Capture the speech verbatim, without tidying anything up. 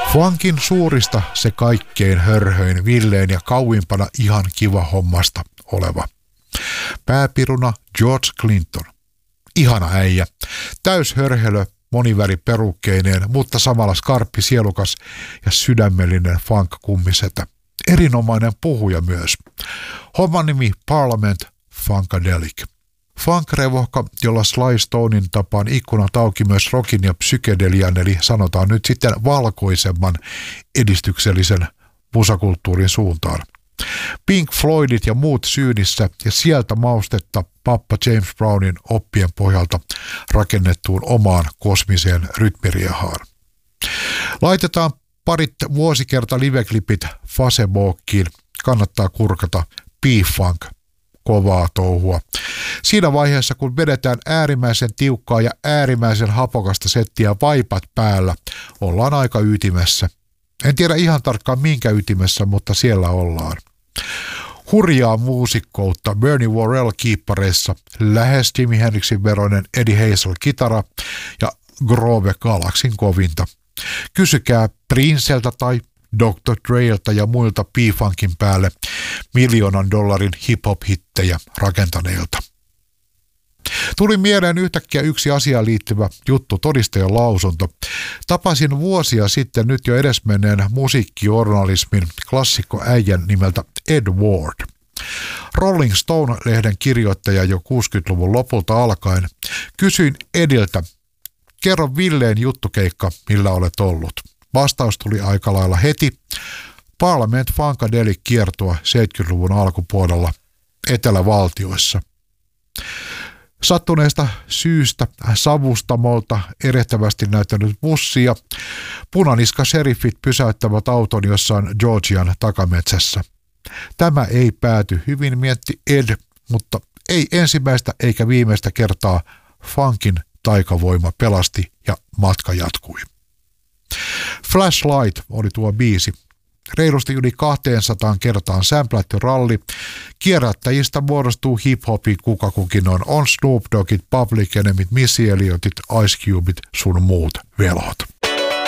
Funkin suurista se kaikkein hörhöin, villein ja kauimpana ihan kiva hommasta oleva. Pääpiruna George Clinton. Ihana äijä. Täyshörhelö, moniväri perukkeineen, mutta samalla skarppi, sielukas ja sydämellinen funk-kummisetä. Erinomainen puhuja myös. Homman nimi Parliament Funkadelic. Funk-revohka, jolla Sly Stonein tapaan ikkunat auki myös rockin ja psykedelian, eli sanotaan nyt sitten valkoisemman edistyksellisen musakulttuurin suuntaan. Pink Floydit ja muut syynissä ja sieltä maustetta pappa James Brownin oppien pohjalta rakennettuun omaan kosmiseen rytmiriehaan. Laitetaan parit vuosikerta liveklipit Facebookiin, kannattaa kurkata P-Funk, kovaa touhua. Siinä vaiheessa, kun vedetään äärimmäisen tiukkaa ja äärimmäisen hapokasta settiä vaipat päällä, ollaan aika ytimessä. En tiedä ihan tarkkaan minkä ytimessä, mutta siellä ollaan. Hurjaa muusikkoutta Bernie Worrell kiippareissa, lähes Jimi Hendrixin veroinen Eddie Hazel kitara ja Groove Galaxin kovinta. Kysykää Princeltä tai doktor Dreiltä ja muilta P-Funkin päälle miljoonan dollarin hip-hop-hittejä rakentaneilta. Tuli mieleen yhtäkkiä yksi asiaan liittyvä juttu, todistajan lausunto. Tapasin vuosia sitten nyt jo edesmenneen musiikkijournalismin klassikkoäijän nimeltä Ed Ward. Rolling Stone-lehden kirjoittaja jo kuusikymmentäluvun lopulta alkaen. Kysyin Ediltä, kerro villeen juttukeikka, millä olet ollut. Vastaus tuli aika lailla heti. Parliament Funkadelic kiertua seitsemänkymmentäluvun alkupuolella Etelävaltioissa. Sattuneesta syystä savustamolta erehtävästi näyttänyt bussi ja punaniska sheriffit pysäyttävät auton jossain Georgian takametsässä. Tämä ei pääty hyvin, mietti Ed, mutta ei ensimmäistä eikä viimeistä kertaa funkin taikavoima pelasti ja matka jatkui. Flashlight oli tuo biisi. Reilusti yli kaksisataa kertaan sämplätty ralli. Kierrättäjistä muodostuu hip-hopin kuka kukin on. On Snoop Doggit, Public Enemyt, Missy Elliotit, Ice Cubeit sun muut velhot.